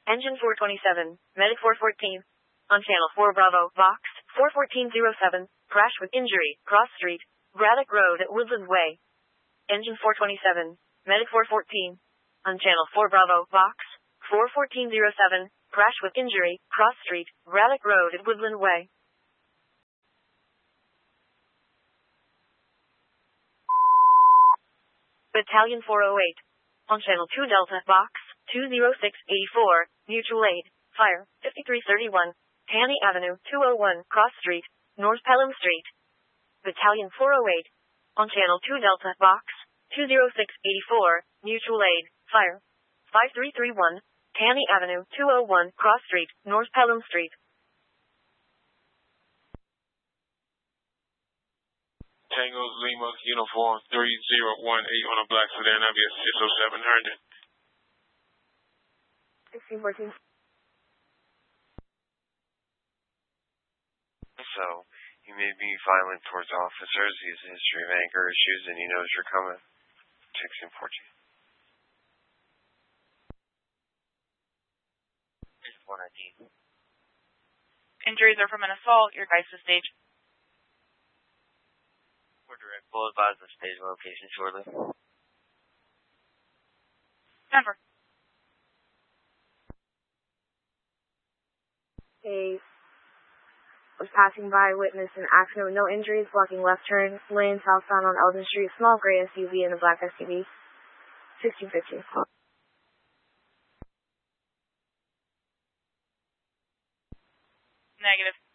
Engine 427, Medic 414. On Channel 4 Bravo, Vox, 41407, crash with injury, cross street, Braddock Road at Woodland Way. Engine 427, Medic 414. On Channel 4 Bravo, Vox, 41407, crash with injury, cross street, Braddock Road at Woodland Way. Battalion 408. On Channel 2 Delta, Vox, 20684, mutual aid, fire, 5331. Taney Avenue, 201, Cross Street, North Pelham Street. Battalion 408. On Channel 2 Delta, Vox, 20684, mutual aid, fire. 5331, Taney Avenue, 201, Cross Street, North Pelham Street. Tango Lima, uniform 3018 on a black sedan, that'll be at 60700. 1614. So, you may be violent towards officers, he has a history of anger issues, and he knows you're coming. 1614. Injuries are from an assault. Your guys to stage. We're direct. We'll advise the stage location shortly. Denver. A was passing by, witnessed an accident with no injuries, blocking left turn, lane southbound on Eldon Street, small gray SUV and a black SUV. 1615. Negative.